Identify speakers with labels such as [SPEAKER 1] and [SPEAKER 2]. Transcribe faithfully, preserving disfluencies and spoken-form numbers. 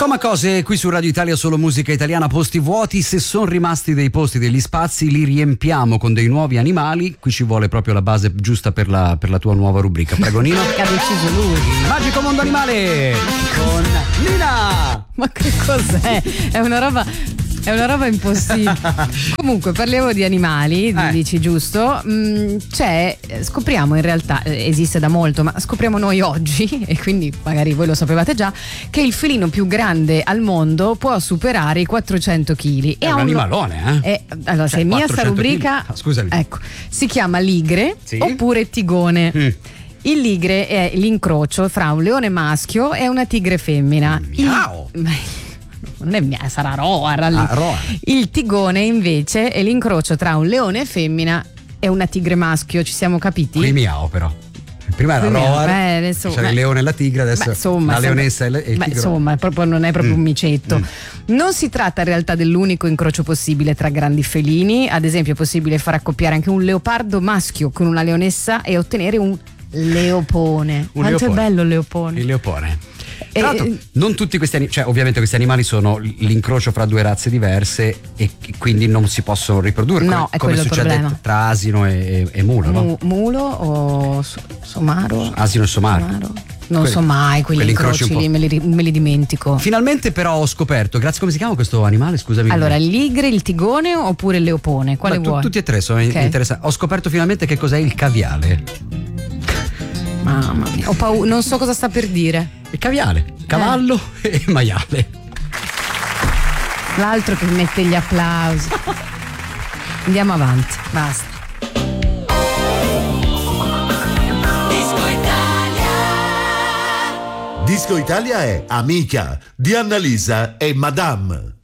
[SPEAKER 1] Coma Cose qui su Radio Italia, solo musica italiana, posti vuoti. Se sono rimasti dei posti, degli spazi, li riempiamo con dei nuovi animali. Qui ci vuole proprio la base giusta per la, per la tua nuova rubrica. Prego Nina.
[SPEAKER 2] Che ha deciso lui.
[SPEAKER 1] Magico Mondo Animale con Nina.
[SPEAKER 2] Ma che cos'è? È una roba... È una roba impossibile. Comunque parliamo di animali,
[SPEAKER 1] eh.
[SPEAKER 2] dici giusto. Mm, c'è, scopriamo in realtà, esiste da molto, ma scopriamo noi oggi, e quindi magari voi lo sapevate già, che il felino più grande al mondo può superare i quattrocento chili.
[SPEAKER 1] È un animalone, eh?
[SPEAKER 2] È, allora,
[SPEAKER 1] cioè,
[SPEAKER 2] se mia sta rubrica,
[SPEAKER 1] ah, scusami.
[SPEAKER 2] Ecco, si chiama ligre, sì? Oppure tigone. Mm. Il ligre è l'incrocio fra un leone maschio e una tigre femmina.
[SPEAKER 1] Miau.
[SPEAKER 2] Il... non è mia, sarà Roar,
[SPEAKER 1] ah, Roar.
[SPEAKER 2] Il tigone invece è l'incrocio tra un leone femmina e una tigre maschio, ci siamo capiti?
[SPEAKER 1] Qui miau però. Prima era Roar,
[SPEAKER 2] beh, insomma,
[SPEAKER 1] c'era il leone e la tigre, adesso
[SPEAKER 2] beh, insomma,
[SPEAKER 1] la leonessa e il tigre.
[SPEAKER 2] Beh, insomma, proprio, non è proprio mm. un micetto. Mm. Non si tratta in realtà dell'unico incrocio possibile tra grandi felini. Ad esempio è possibile far accoppiare anche un leopardo maschio con una leonessa e ottenere un leopone.
[SPEAKER 1] Un
[SPEAKER 2] Quanto
[SPEAKER 1] leopone.
[SPEAKER 2] è bello il leopone.
[SPEAKER 1] Il leopone. Tra l'altro, non tutti questi animali, cioè ovviamente questi animali sono l'incrocio fra due razze diverse e quindi non si possono riprodurre.
[SPEAKER 2] No,
[SPEAKER 1] come,
[SPEAKER 2] è
[SPEAKER 1] come succede tra asino e, e mulo,
[SPEAKER 2] M-
[SPEAKER 1] no?
[SPEAKER 2] Mulo o somaro?
[SPEAKER 1] Asino e somaro.
[SPEAKER 2] somaro. Non
[SPEAKER 1] quelli,
[SPEAKER 2] so mai quegli incroci lì, me li, me li dimentico.
[SPEAKER 1] Finalmente però ho scoperto, grazie, come si chiama questo animale? Scusami.
[SPEAKER 2] Allora, il ligre, il tigone oppure il leopone? Quale
[SPEAKER 1] Beh,
[SPEAKER 2] vuoi?
[SPEAKER 1] Tu, tutti e tre sono okay. interessanti. Ho scoperto finalmente che cos'è il caviale.
[SPEAKER 2] Mamma mia, ho paura, non so cosa sta per dire.
[SPEAKER 1] Il caviale, cavallo eh. e maiale.
[SPEAKER 2] L'altro che mette gli applausi. Andiamo avanti, basta.
[SPEAKER 3] Disco Italia. Disco Italia è Amica di Annalisa e Madame.